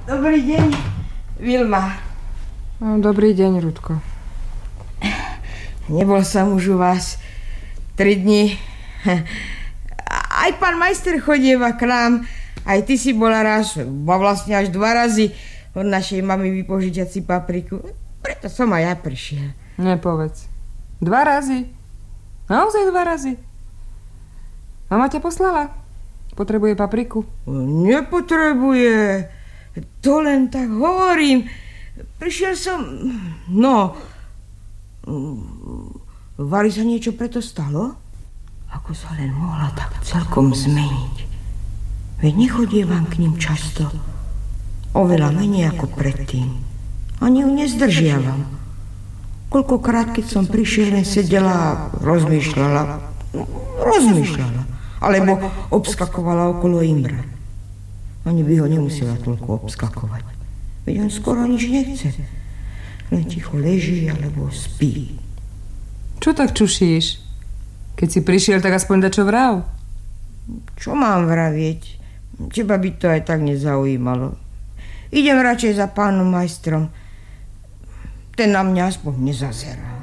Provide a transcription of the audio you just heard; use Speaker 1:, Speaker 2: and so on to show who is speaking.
Speaker 1: Dobrý deň, Vilma.
Speaker 2: No, dobrý deň, Rudko.
Speaker 1: Nebol som už u vás 3 dni. Aj pán majster chodieva k nám. Aj ty si bola raz, vlastne až 2 razy od našej mamy vypožičať si papriku. Preto som aj ja prišiel.
Speaker 2: Nepovedz. 2 razy? Naozaj 2 razy? Mama ťa poslala? Potrebuje papriku?
Speaker 1: Nepotrebuje. To len tak hovorím. Prišiel som... No... Vali sa niečo preto stalo? Ako sa len mohla tak celkom zmeniť. Veď nechodievam k ním často. Oveľa menej ako predtým. Ani ju nezdržiavam. Koľkokrát, keď som prišiel, len sedela a rozmýšľala. Alebo obskakovala okolo Imra. Ani by ho nemusela toľko obskakovať. Veď on skoro nič nechce. Len ticho leží alebo spí.
Speaker 2: Čo tak čušíš? Keď si prišiel, tak aspoň dačo vrav.
Speaker 1: Čo mám vravieť? Teba by to aj tak nezaujímalo. Idem radšej za pánom majstrom. Ten na mňa aspoň nezazerá.